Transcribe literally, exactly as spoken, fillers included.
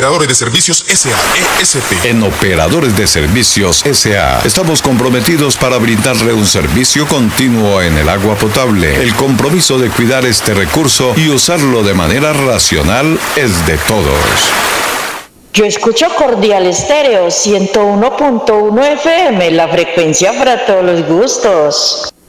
Operadores de Servicios S A E S P. En Operadores de Servicios S A estamos comprometidos para brindarle un servicio continuo en el agua potable. El compromiso de cuidar este recurso y usarlo de manera racional es de todos. Yo escucho Cordial Estéreo ciento uno punto uno F M, la frecuencia para todos los gustos.